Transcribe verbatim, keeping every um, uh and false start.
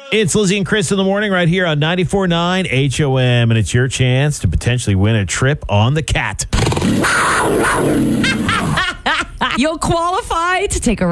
It's Lizzie and Chris in the morning right here on ninety-four point nine H O M, and it's your chance to potentially win a trip on the Cat. You'll qualify to take a